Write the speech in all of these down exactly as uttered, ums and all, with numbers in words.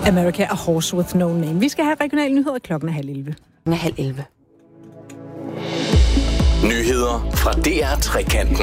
America, A Horse With No Name. Vi skal have regionale nyheder klokken er halv elleve. Den er halv elleve. Nyheder fra D R Trekanten.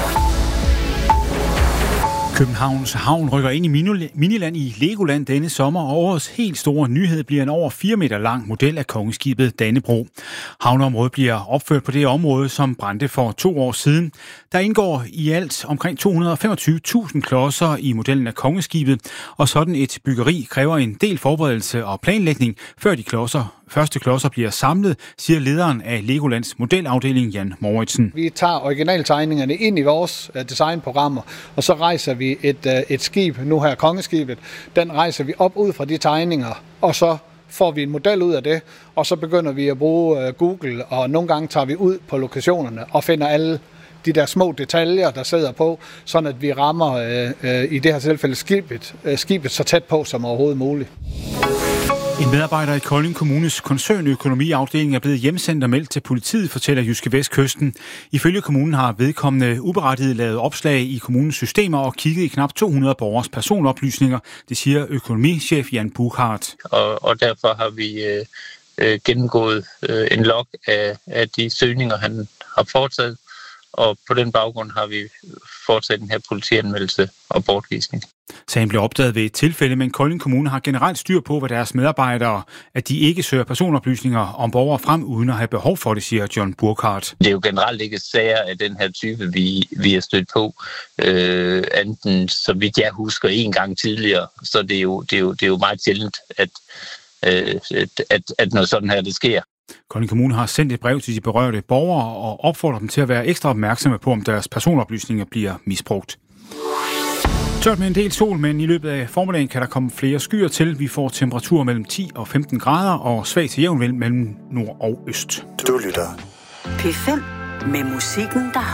Københavns Havn rykker ind i Miniland i Legoland denne sommer, og årets helt store nyhed bliver en over fire meter lang model af kongeskibet Dannebrog. Havneområdet bliver opført på det område, som brændte for to år siden. Der indgår i alt omkring to hundrede og femogtyve tusind klodser i modellen af kongeskibet, og sådan et byggeri kræver en del forberedelse og planlægning, før de klodser, første klodser bliver samlet, siger lederen af Legolands modelafdeling, Jan Mouritsen. Vi tager originaltegningerne ind i vores designprogrammer, og så rejser vi et, et skib, nu her kongeskibet, den rejser vi op ud fra de tegninger, og så får vi en model ud af det, og så begynder vi at bruge Google, og nogle gange tager vi ud på lokationerne og finder alle de der små detaljer, der sidder på, sådan at vi rammer øh, øh, i det her tilfælde skibet, øh, skibet så tæt på som overhovedet muligt. En medarbejder i Kolding Kommunes koncernøkonomiafdeling er blevet hjemsendt og meldt til politiet, fortæller Jyske Vestkysten. Ifølge kommunen har vedkommende uberettiget lavet opslag i kommunens systemer og kigget i knap to hundrede borgers personoplysninger, det siger økonomichef Jan Buchhardt. Og, og derfor har vi øh, øh, gennemgået øh, en log af, af de søgninger, han har foretaget, og på den baggrund har vi fortsat den her politianmeldelse og bortvisning. Sagen blev opdaget ved et tilfælde, men Kolding Kommune har generelt styr på, hvad deres medarbejdere, at de ikke søger personoplysninger om borgere frem, uden at have behov for det, siger John Burkhardt. Det er jo generelt ikke sager af den her type, vi, vi er stødt på. Øh, enten, så vidt jeg husker, en gang tidligere, så det er jo, det er jo, det er jo meget sjældent, at, øh, at, at noget sådan her, det sker. Kolding Kommune har sendt et brev til de berørte borgere og opfordrer dem til at være ekstra opmærksomme på, om deres personoplysninger bliver misbrugt. Tørt med en del sol, men i løbet af formiddagen kan der komme flere skyer til. Vi får temperaturer mellem ti og femten grader og svag til jævn vind mellem nord og øst. Du lytter P fem med musikken, der